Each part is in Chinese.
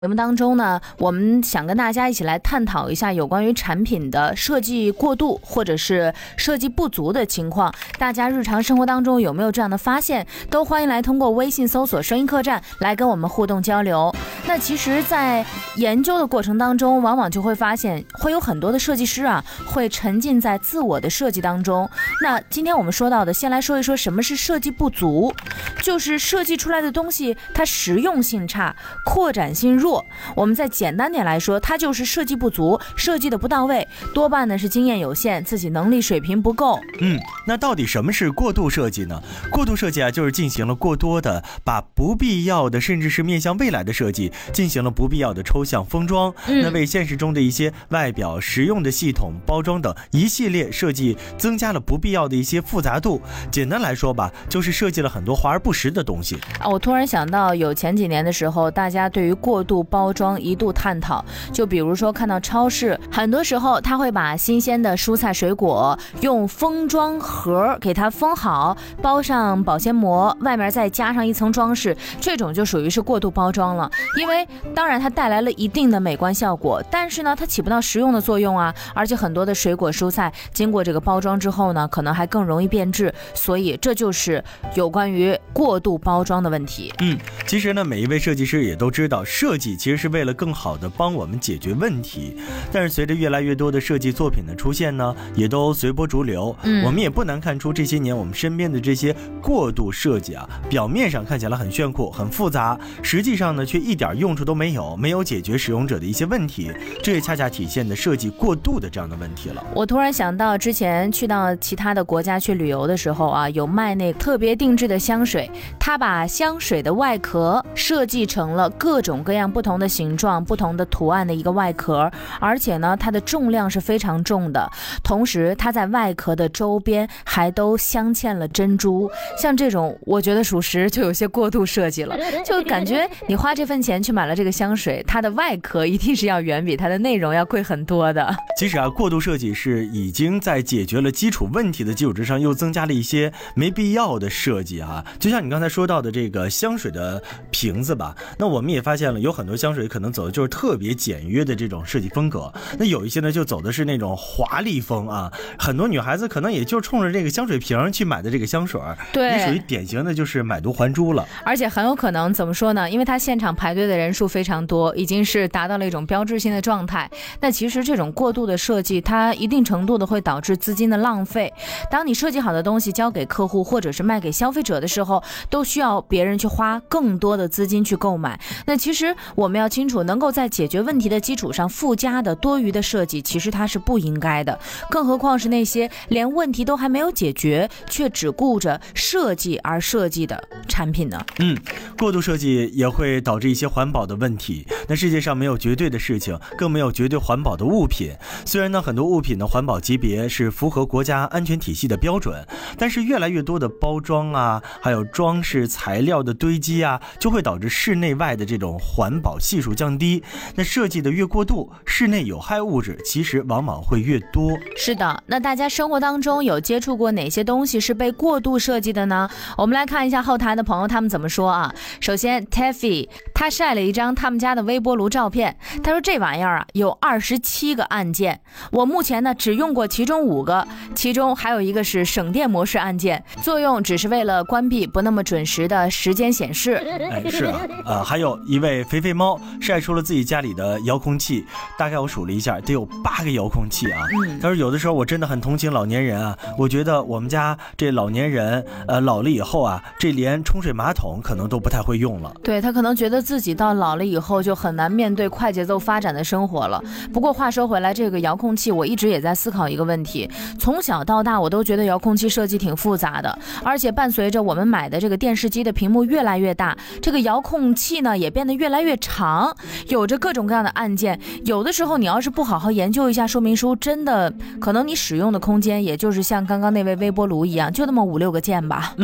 节目当中呢，我们想跟大家一起来探讨一下有关于产品的设计过度或者是设计不足的情况。大家日常生活当中有没有这样的发现？都欢迎来通过微信搜索声音客栈来跟我们互动交流。那其实在研究的过程当中，往往就会发现会有很多的设计师会沉浸在自我的设计当中。那今天我们说到的，先来说一说什么是设计不足，就是设计出来的东西它实用性差，扩展性弱。我们再简单点来说，它就是设计不足，设计的不到位，多半呢是经验有限，自己能力水平不够。 那到底什么是过度设计呢？过度设计就是进行了过多的把不必要的甚至是面向未来的设计进行了不必要的抽象封装，那为现实中的一些外表实用的系统包装等一系列设计增加了不必要的一些复杂度。简单来说吧，就是设计了很多华而不实的东西。 我突然想到有前几年的时候，大家对于过度包装一度探讨，就比如说看到超市很多时候他会把新鲜的蔬菜水果用封装盒给它封好，包上保鲜膜，外面再加上一层装饰，这种就属于是过度包装了。因为当然它带来了一定的美观效果，但是呢它起不到实用的作用而且很多的水果蔬菜经过这个包装之后呢，可能还更容易变质，所以这就是有关于过度包装的问题。 其实呢，每一位设计师也都知道，设计其实是为了更好的帮我们解决问题，但是随着越来越多的设计作品的出现呢，也都随波逐流。我们也不难看出这些年我们身边的这些过度设计表面上看起来很炫酷很复杂，实际上呢却一点用处都没有，没有解决使用者的一些问题，这也恰恰体现的设计过度的这样的问题了。 我突然想到之前去到其他的国家去旅游的时候有卖那特别定制的香水，他把香水的外壳设计成了各种各样不同的形状不同的图案的一个外壳，而且呢它的重量是非常重的，同时它在外壳的周边还都镶嵌了珍珠。像这种我觉得属实就有些过度设计了，就感觉你花这份钱去买了这个香水，它的外壳一定是要远比它的内容要贵很多的。 其实过度设计是已经在解决了基础问题的基础之上又增加了一些没必要的设计就像你刚才说到的这个香水的瓶子吧，那我们也发现了有很多香水可能走的就是特别简约的这种设计风格，那有一些呢就走的是那种华丽风很多女孩子可能也就冲着这个香水瓶去买的这个香水， 对， 也属于典型的就是买椟还珠了。 而且很有可能怎么说呢，因为它现场排队的人数非常多，已经是达到了一种标志性的状态。那其实这种过度的设计它一定程度的会导致资金的浪费，当你设计好的东西交给客户或者是卖给消费者的时候，都需要别人去花更多的资金去购买。那其实我们要清楚，能够在解决问题的基础上附加的多余的设计，其实它是不应该的，更何况是那些连问题都还没有解决却只顾着设计而设计的产品呢。 过度设计也会导致一些环保的问题。那世界上没有绝对的事情，更没有绝对环保的物品。虽然呢很多物品的环保级别是符合国家安全体系的标准，但是越来越多的包装还有装饰材料的堆积就会导致室内外的这种环保系数降低。那设计的越过度，室内有害物质其实往往会越多。 是的，那大家生活当中有接触过哪些东西是被过度设计的呢？我们来看一下后台的朋友他们怎么说首先 Taffy 他晒了一张他们家的微波炉照片，他说这玩意儿有27个按键，我目前呢只用过其中5个，其中还有一个是省电模式按键，作用只是为了关闭不那么准时的时间显示。 是还有一位肥肥猫晒出了自己家里的遥控器，大概我数了一下得有8个遥控器他说有的时候我真的很同情老年人我觉得我们家这老年人老了以后这连冲水马桶可能都不太会用了。 对，他可能觉得自己到老了以后就很难面对快节奏发展的生活了。不过话说回来，这个遥控器我一直也在思考一个问题，从小到大我都觉得遥控器设计挺复杂的，而且伴随着我们买的这个电视机的屏幕越来越大，这个遥控器呢也变得越来越长，有着各种各样的按键，有的时候你要是不好好研究一下说明书，真的可能你使用的空间也就是像刚刚那位微波炉一样，就那么5-6个键吧。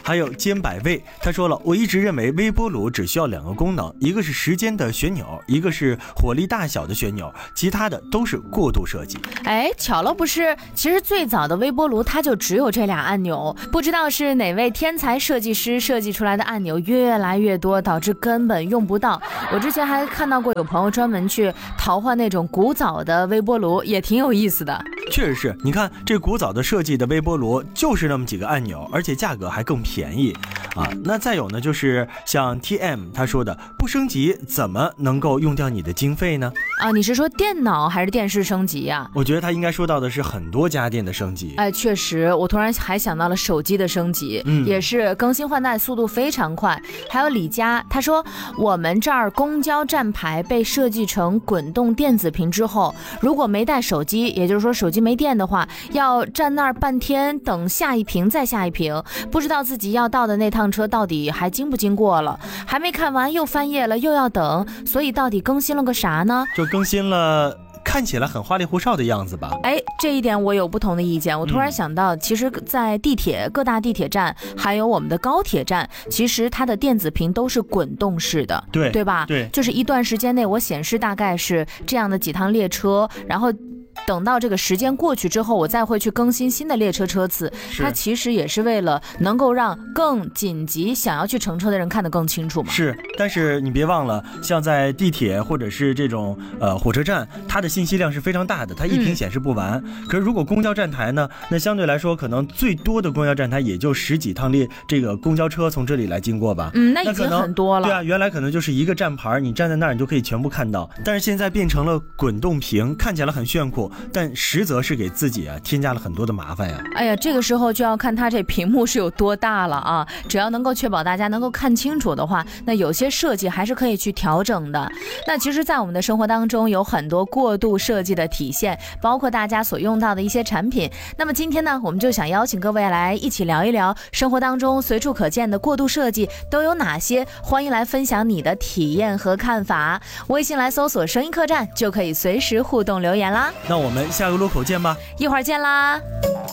还有煎百味，他说了，我一直认为微波炉只需要2个功能，一个是时间的旋钮，一个是火力大小的旋钮，其他的都是过度设计。 哎，巧了不是，其实最早的微波炉它就只有这俩按钮，不知道是哪位天才设计师设计出来的按钮越来越多，导致根本用不到。我之前还看到过有朋友专门去淘换那种古早的微波炉，也挺有意思的。 确实是，你看这古早的设计的微波炉就是那么几个按钮，而且价格还更便宜啊。那再有呢，就是像 TM 他说的，不升级怎么能够用掉你的经费呢？ 啊，你是说电脑还是电视升级呀？ 我觉得他应该说到的是很多家电的升级。 哎，确实，我突然还想到了手机的升级，也是更新换代速度非常快。还有李佳，他说我们这儿公交站牌被设计成滚动电子屏之后，如果没带手机，也就是说手机没电的话，要站那儿半天等下一屏再下一屏，不知道自己要到的那趟车到底还经不经过了，还没看完又翻页了又要等，所以到底更新了个啥呢？ 就更新了看起来很花里胡哨的样子吧。 哎，这一点我有不同的意见。我突然想到，其实在地铁各大地铁站还有我们的高铁站，其实它的电子屏都是滚动式的，对吧？ 对， 就是一段时间内我显示大概是这样的几趟列车，然后等到这个时间过去之后，我再会去更新新的列车车次。它其实也是为了能够让更紧急想要去乘车的人看得更清楚嘛。 是，但是你别忘了，像在地铁或者是这种火车站，它的信息量是非常大的，它一屏显示不完。可是如果公交站台呢，那相对来说可能最多的公交站台也就10几趟这个公交车从这里来经过吧。 那已经很多了。 对啊，原来可能就是一个站牌，你站在那儿你就可以全部看到，但是现在变成了滚动屏，看起来很炫酷，但实则是给自己添加了很多的麻烦呀。 哎呀，这个时候就要看它这屏幕是有多大了啊！只要能够确保大家能够看清楚的话，那有些设计还是可以去调整的。那其实在我们的生活当中有很多过度设计的体现，包括大家所用到的一些产品。那么今天呢，我们就想邀请各位来一起聊一聊生活当中随处可见的过度设计都有哪些，欢迎来分享你的体验和看法。微信来搜索声音客栈就可以随时互动留言啦。 那我们下个路口见吧， 一会儿见啦。